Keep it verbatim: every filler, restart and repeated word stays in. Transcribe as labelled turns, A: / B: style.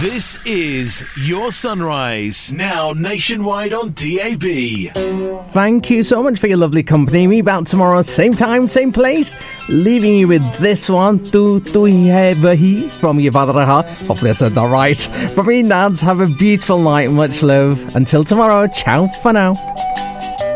A: This is Your Sunrise, now nationwide on D A B.
B: Thank you so much for your lovely company. Me back tomorrow, same time, same place. Leaving you with this one, Tu Tu Hai Vahi from Yavad Raha. Hopefully I said that right. From me, Nads, have a beautiful night. Much love. Until tomorrow, ciao for now.